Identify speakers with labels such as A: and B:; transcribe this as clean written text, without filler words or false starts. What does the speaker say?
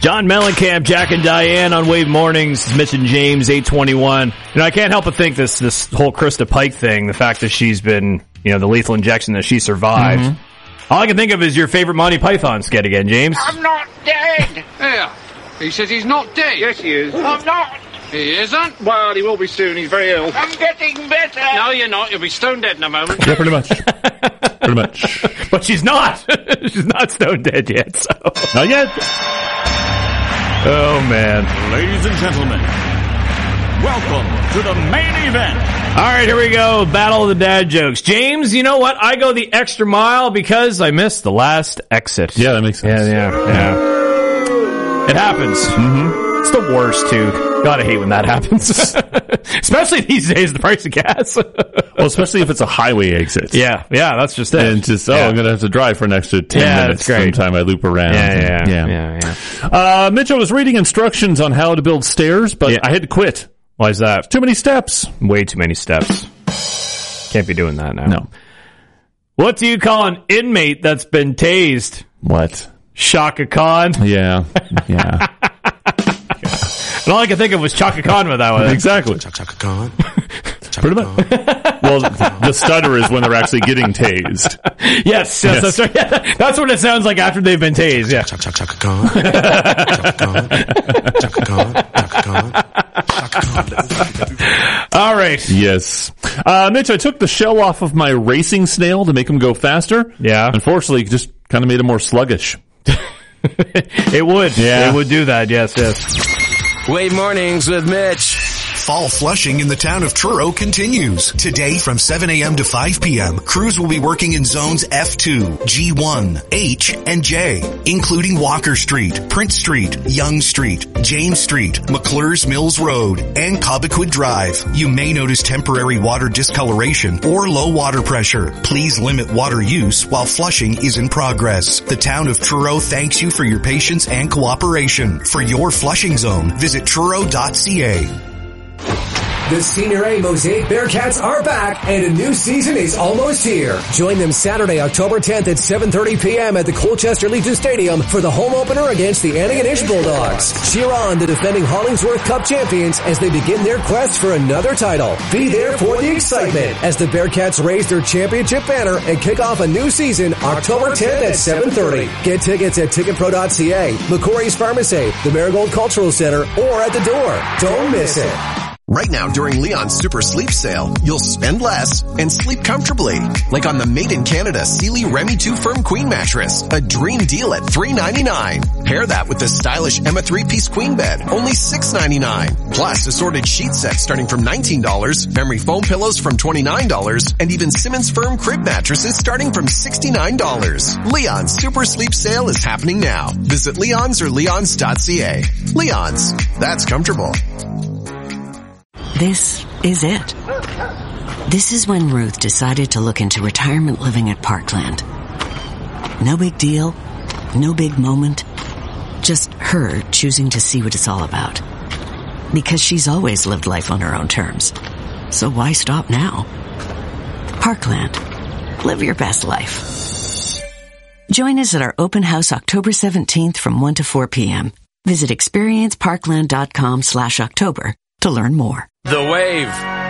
A: John Mellencamp, Jack and Diane on Wave Mornings. Mitch and James, 821. I can't help but think this whole Krista Pike thing, the fact that she's been, the lethal injection that she survived. Mm-hmm. All I can think of is your favorite Monty Python skit again, James.
B: I'm not dead.
C: Yeah. He says he's not dead.
B: Yes, he is. I'm not.
C: He isn't?
B: Well, he will be soon. He's very ill. I'm getting better.
C: No, you're not. You'll be stone dead in a moment.
D: Yeah, pretty much. Pretty much.
A: But she's not. She's not stone dead yet, so.
D: Not yet.
A: Oh, man.
E: Ladies and gentlemen, welcome to the main event.
A: All right, here we go. Battle of the dad jokes. James, you know what? I go the extra mile because I missed the last exit.
D: Yeah, that makes sense.
A: Yeah. It happens. Mm-hmm. It's the worst, too. Gotta hate when that happens. Especially these days, the price of gas.
D: Well, especially if it's a highway exit.
A: Yeah, that's just it.
D: And just, I'm going to have to drive for an extra 10 minutes sometime I loop around.
A: Yeah.
D: Mitch, I was reading instructions on how to build stairs, but I had to quit.
A: Why is that?
D: Too many steps.
A: Way too many steps. Can't be doing that now.
D: No.
A: What do you call an inmate that's been tased?
D: What?
A: Shaka Khan.
D: Yeah.
A: And all I could think of was Chaka Khan with that one.
D: Exactly.
F: Chaka Khan.
D: Pretty much. Well, the stutter is when they're actually getting tased.
A: Yes. That's right. Yeah, that's what it sounds like after they've been tased. Yeah.
F: Chaka Khan. Chaka Khan. Chaka Khan. Chaka Khan. Chaka Khan.
A: All right.
D: Yes. Mitch, I took the shell off of my racing snail to make him go faster.
A: Yeah.
D: Unfortunately, it just kind of made him more sluggish.
A: It would. Yeah. It would do that. Yes.
G: Wave Mornings with Mitch.
H: Fall flushing in the town of Truro continues. Today from 7 a.m. to 5 p.m., crews will be working in zones F2, G1, H, and J, including Walker Street, Prince Street, Young Street, James Street, McClure's Mills Road, and Cobequid Drive. You may notice temporary water discoloration or low water pressure. Please limit water use while flushing is in progress. The town of Truro thanks you for your patience and cooperation. For your flushing zone, visit truro.ca.
I: The Senior A Mosaic Bearcats are back, and a new season is almost here. Join them Saturday, October 10th at 7:30 p.m. at the Colchester Legion Stadium for the home opener against the Antigonish Bulldogs. Cheer on the defending Hollingsworth Cup champions as they begin their quest for another title. Be there for the excitement as the Bearcats raise their championship banner and kick off a new season October 10th at 7:30. Get tickets at ticketpro.ca, McCory's Pharmacy, the Marigold Cultural Center, or at the door. Don't miss it.
J: Right now, during Leon's Super Sleep Sale, you'll spend less and sleep comfortably. Like on the Made in Canada Sealy Remy 2 Firm Queen Mattress, a dream deal at $3.99. Pair that with the stylish Emma 3-piece queen bed, only $6.99. Plus, assorted sheet sets starting from $19, memory foam pillows from $29, and even Simmons Firm Crib mattresses starting from $69. Leon's Super Sleep Sale is happening now. Visit Leon's or leons.ca. Leon's, that's comfortable.
K: This is it. This is when Ruth decided to look into retirement living at Parkland. No big deal, no big moment, just her choosing to see what it's all about. Because she's always lived life on her own terms. So why stop now? Parkland. Live your best life. Join us at our open house October 17th from 1 to 4 p.m. Visit experienceparkland.com/October to learn more.
G: The Wave.